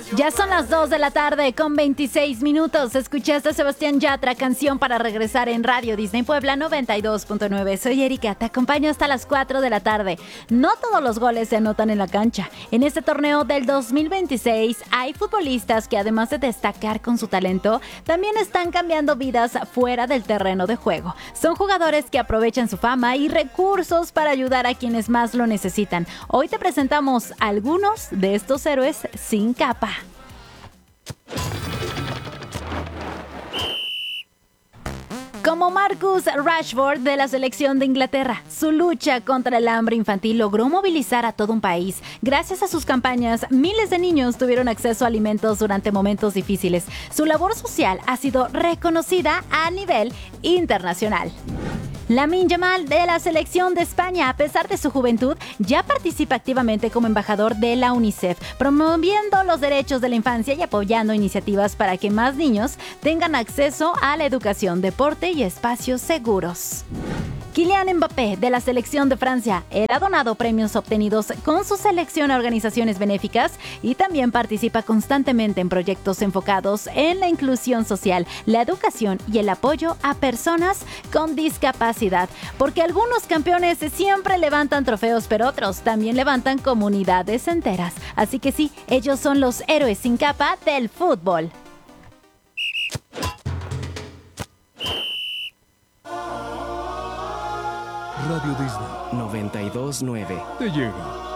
Ya son las 2 de la tarde con 26 minutos. Escuchaste a Sebastián Yatra, Canción para Regresar en Radio Disney Puebla 92.9. Soy Erika, te acompaño hasta las 4 de la tarde. No todos los goles se anotan en la cancha. En este torneo del 2026 hay futbolistas que además de destacar con su talento, también están cambiando vidas fuera del terreno de juego. Son jugadores que aprovechan su fama y recursos para ayudar a quienes más lo necesitan. Hoy te presentamos algunos de estos héroes sin capa. Como Marcus Rashford de la selección de Inglaterra, su lucha contra el hambre infantil logró movilizar a todo un país. Gracias a sus campañas, miles de niños tuvieron acceso a alimentos durante momentos difíciles. Su labor social ha sido reconocida a nivel internacional. Lamine Yamal de la selección de España, a pesar de su juventud, ya participa activamente como embajador de la UNICEF, promoviendo los derechos de la infancia y apoyando iniciativas para que más niños tengan acceso a la educación, deporte y espacios seguros. Kylian Mbappé, de la selección de Francia, él ha donado premios obtenidos con su selección a organizaciones benéficas y también participa constantemente en proyectos enfocados en la inclusión social, la educación y el apoyo a personas con discapacidad. Porque algunos campeones siempre levantan trofeos, pero otros también levantan comunidades enteras. Así que sí, ellos son los héroes sin capa del fútbol. Radio Disney 92.9 te llega.